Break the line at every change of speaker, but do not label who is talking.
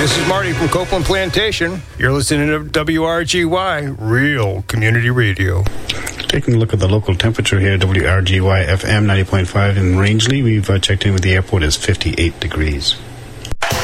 This is Marty from Copeland Plantation. You're listening to WRGY, Real Community Radio.
Taking a look at the local temperature here, WRGY FM 90.5 in Rangeley. We've checked in with the airport. It's 58 degrees.